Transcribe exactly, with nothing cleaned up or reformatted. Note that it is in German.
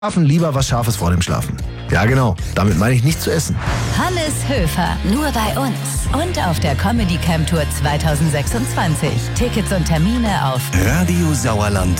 Schlafen lieber was Scharfes vor dem Schlafen. Ja genau, damit meine ich nicht zu essen. Hannes Höfer, nur bei uns und auf der Comedy Camp Tour zwanzig sechsundzwanzig. Tickets und Termine auf radiosauerland